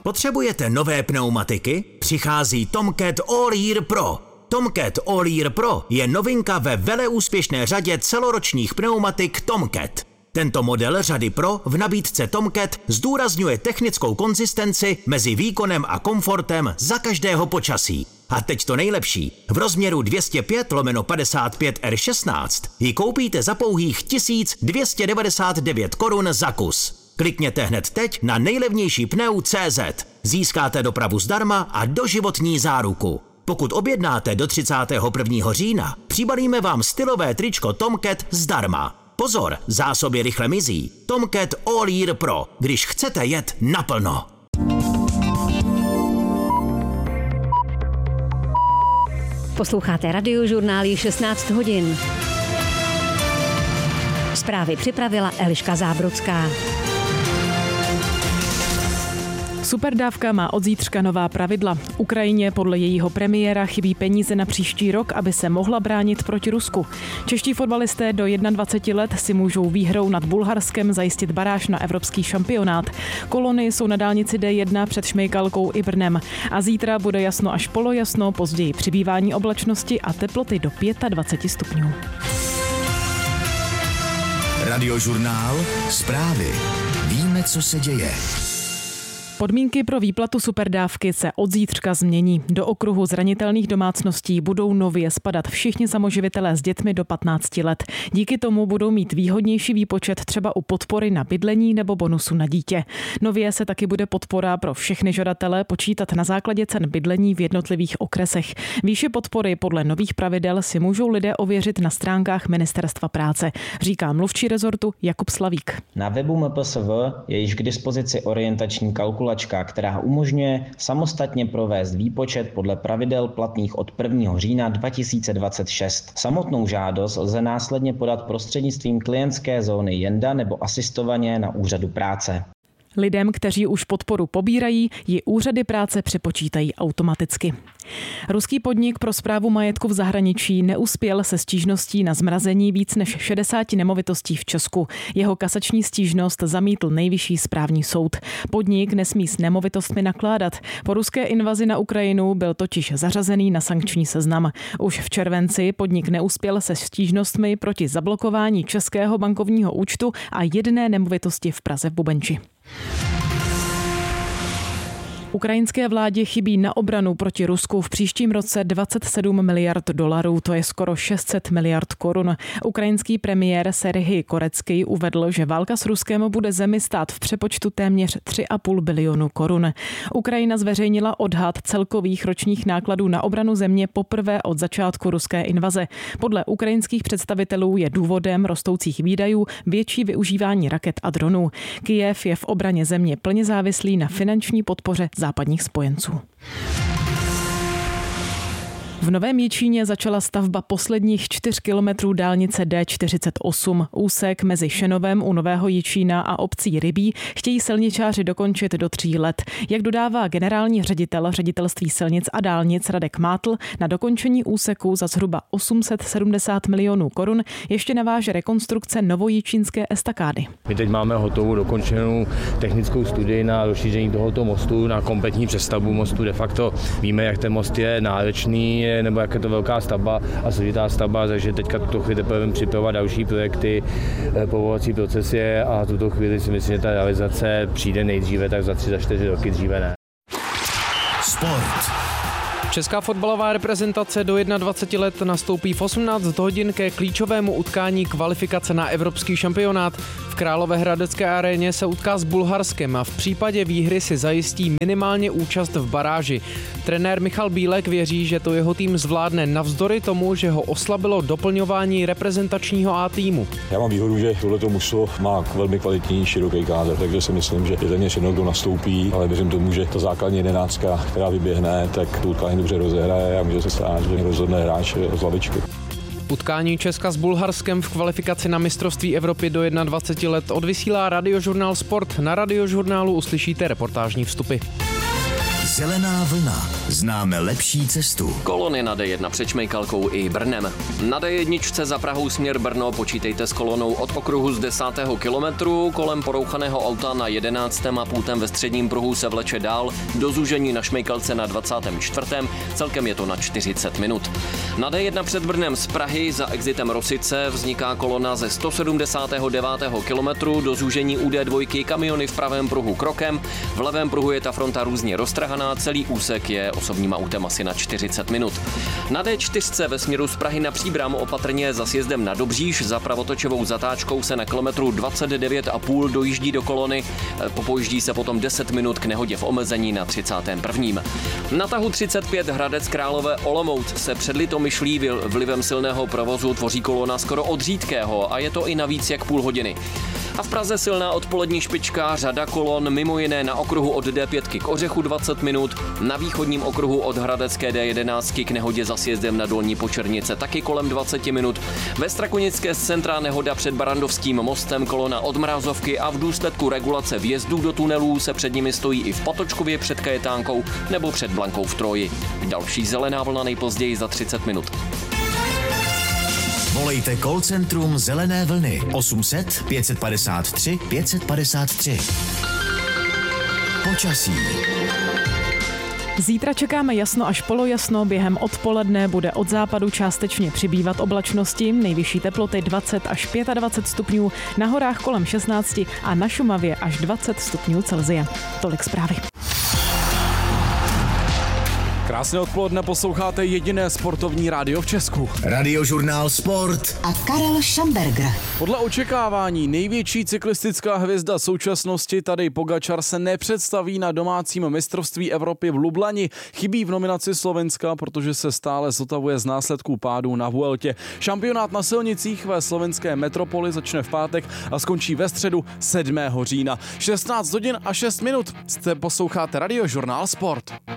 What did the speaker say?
Potřebujete nové pneumatiky? Přichází Tomcat All Year Pro. Tomcat All Year Pro je novinka ve veleúspěšné řadě celoročních pneumatik Tomcat. Tento model řady Pro v nabídce Tomcat zdůrazňuje technickou konzistenci mezi výkonem a komfortem za každého počasí. A teď to nejlepší. V rozměru 205/55 R16 ji koupíte za pouhých 1299 korun za kus. Klikněte hned teď na nejlevnější pneu.cz. Získáte dopravu zdarma a doživotní záruku. Pokud objednáte do 31. října, přibalíme vám stylové tričko Tomcat zdarma. Pozor, zásoby rychle mizí. Tomcat All Year Pro, když chcete jet naplno. Posloucháte Radiožurnál 16 hodin. Zprávy připravila Eliška Zábrodská. Superdávka má od zítřka nová pravidla. Ukrajině podle jejího premiéra chybí peníze na příští rok, aby se mohla bránit proti Rusku. Čeští fotbalisté do 21 let si můžou výhrou nad Bulharskem zajistit baráž na evropský šampionát. Kolony jsou na dálnici D1 před Šmejkalkou i Brnem. A zítra bude jasno až polojasno, později přibývání oblačnosti a teploty do 25 stupňů. Radiožurnál, zprávy. Víme, co se děje. Podmínky pro výplatu superdávky se od zítřka změní. Do okruhu zranitelných domácností budou nově spadat všichni samoživitelé s dětmi do 15 let. Díky tomu budou mít výhodnější výpočet třeba u podpory na bydlení nebo bonusu na dítě. Nově se taky bude podpora pro všechny žadatele počítat na základě cen bydlení v jednotlivých okresech. Výši podpory podle nových pravidel si můžou lidé ověřit na stránkách Ministerstva práce, říká mluvčí rezortu Jakub Slavík. Na webu MPSV je již k dispozici orientační kalkulačka, která umožňuje samostatně provést výpočet podle pravidel platných od 1. října 2026. Samotnou žádost lze následně podat prostřednictvím klientské zóny Jenda nebo asistovaně na úřadu práce. Lidem, kteří už podporu pobírají, ji úřady práce přepočítají automaticky. Ruský podnik pro správu majetku v zahraničí neuspěl se stížností na zmrazení víc než 60 nemovitostí v Česku. Jeho kasační stížnost zamítl Nejvyšší správní soud. Podnik nesmí s nemovitostmi nakládat. Po ruské invazi na Ukrajinu byl totiž zařazený na sankční seznam. Už v červenci podnik neuspěl se stížnostmi proti zablokování českého bankovního účtu a jedné nemovitosti v Praze v Bubenči. Ukrajinské vládě chybí na obranu proti Rusku v příštím roce 27 miliard dolarů, to je skoro 600 miliard korun. Ukrajinský premiér Serhij Korecký uvedl, že válka s Ruskem bude zemi stát v přepočtu téměř 3,5 bilionu korun. Ukrajina zveřejnila odhad celkových ročních nákladů na obranu země poprvé od začátku ruské invaze. Podle ukrajinských představitelů je důvodem rostoucích výdajů větší využívání raket a dronů. Kyjev je v obraně země plně závislý na finanční podpoře západních spojenců. V Novém Jičíně začala stavba posledních 4 kilometrů dálnice D48. Úsek mezi Šenovem u Nového Jičína a obcí Rybí chtějí silničáři dokončit do 3 let. Jak dodává generální ředitel Ředitelství silnic a dálnic Radek Mátl, na dokončení úseku za zhruba 870 milionů korun ještě naváže rekonstrukce novojičínské estakády. My teď máme hotovou dokončenou technickou studii na rozšíření tohoto mostu, na kompletní přestavbu mostu. De facto víme, jak ten most je náročný, nebo jak je to velká stavba a složitá stavba, takže teďka tuto chvíli budeme připravovat další projekty, povolovací procesy a tuto chvíli si myslím, že ta realizace přijde nejdříve, tak za 3-4 roky dříve ne. Sport. Česká fotbalová reprezentace do 21 let nastoupí v 18 hodin ke klíčovému utkání kvalifikace na evropský šampionát. V Královéhradecké aréně se utká s Bulharskem a v případě výhry si zajistí minimálně účast v baráži. Trenér Michal Bílek věří, že to jeho tým zvládne navzdory tomu, že ho oslabilo doplňování reprezentačního A týmu. Já mám výhodu, že tohleto mužstvo má velmi kvalitní široký kádr, takže si myslím, že je téměř jedno, kdo nastoupí, ale věřím tomu, že ta základní 11, která vyběhne, tak tu utkání dobře rozehraje a může se stát, že rozhodne hráč z lavičky. Utkání Česka s Bulharskem v kvalifikaci na mistrovství Evropy do 21 let odvysílá Radiožurnál Sport. Na Radiožurnálu uslyšíte reportážní vstupy. Zelená vlna. Známe lepší cestu. Kolony na D1 před Šmejkalkou i Brnem. Na D1 za Prahou směr Brno počítejte s kolonou od okruhu z 10. kilometru. Kolem porouchaného auta na 11. a půltem ve středním pruhu se vleče dál do zúžení na Šmejkalce na 24. Celkem je to na 40 minut. Na D1 před Brnem z Prahy za exitem Rosice vzniká kolona ze 179. kilometru do zúžení u D2 kamiony v pravém pruhu krokem. V levém pruhu je ta fronta různě roztrhaná, celý úsek je osobním autem asi na 40 minut. Na D4 ve směru z Prahy na Příbram opatrně za sjezdem na Dobříš za pravotočovou zatáčkou se na kilometru 29,5 dojíždí do kolony, popojíždí se potom 10 minut k nehodě v omezení na 31. Na tahu 35 Hradec Králové Olomouc se před Litomyšlí vlivem silného provozu tvoří kolona skoro od Řídkého a je to i navíc jak půl hodiny. A v Praze silná odpolední špička, řada kolon, mimo jiné na okruhu od D5 k Ořechu 20 minut, na východním okruhu od Hradecké D11 k nehodě za sjezdem na Dolní Počernice taky kolem 20 minut. Ve Strakonické z centra nehoda před Barandovským mostem, kolona od Mrazovky a v důsledku regulace vjezdů do tunelů se před nimi stojí i v Patočkově před Kajetánkou nebo před Blankou v Troji. Další zelená vlna nejpozději za 30 minut. Volejte call centrum Zelené vlny 800 553 553. Počasí. Zítra čekáme jasno až polojasno, během odpoledne bude od západu částečně přibývat oblačnosti, nejvyšší teploty 20 až 25 stupňů, na horách kolem 16 a na Šumavě až 20 stupňů Celsia. Tolik zprávy. Krásné odpoledne, posloucháte jediné sportovní rádio v Česku. Radiožurnál Sport a Karel Šamberger. Podle očekávání největší cyklistická hvězda současnosti Tadej Pogačar se nepředstaví na domácím mistrovství Evropy v Lublani. Chybí v nominaci Slovenska, protože se stále zotavuje z následků pádů na Vueltě. Šampionát na silnicích ve slovenské metropoli začne v pátek a skončí ve středu 7. října. 16 hodin a 6 minut. Posloucháte Radiožurnál Sport.